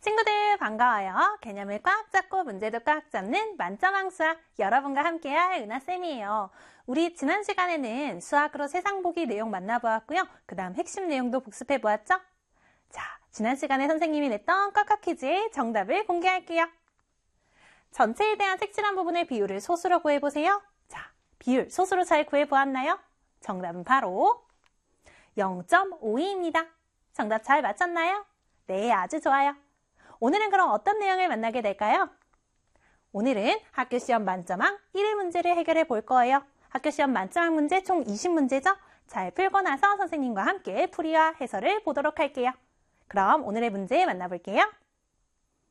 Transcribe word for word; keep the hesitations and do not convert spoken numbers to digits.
친구들 반가워요. 개념을 꽉 잡고 문제도 꽉 잡는 만점왕 수학 여러분과 함께할 은하쌤이에요. 우리 지난 시간에는 수학으로 세상 보기 내용 만나보았고요. 그 다음 핵심 내용도 복습해보았죠? 자, 지난 시간에 선생님이 냈던 꽉꽉 퀴즈의 정답을 공개할게요. 전체에 대한 색칠한 부분의 비율을 소수로 구해보세요. 자, 비율 소수로 잘 구해보았나요? 정답은 바로 영 점 오이입니다. 정답 잘 맞췄나요? 네, 아주 좋아요. 오늘은 그럼 어떤 내용을 만나게 될까요? 오늘은 학교시험 만점왕 일 일 문제를 해결해 볼 거예요. 학교시험 만점왕 문제 총 이십 문제죠? 잘 풀고 나서 선생님과 함께 풀이와 해설을 보도록 할게요. 그럼 오늘의 문제 만나볼게요.